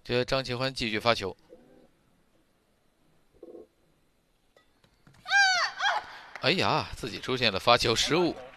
这张启欢继续发球。哎呀，自己出现了发球失误。